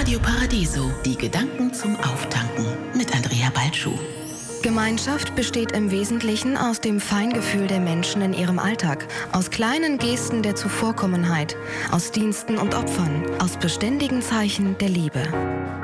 Radio Paradiso, die Gedanken zum Auftanken mit Andrea Balschuh. Gemeinschaft besteht im Wesentlichen aus dem Feingefühl der Menschen in ihrem Alltag, aus kleinen Gesten der Zuvorkommenheit, aus Diensten und Opfern, aus beständigen Zeichen der Liebe.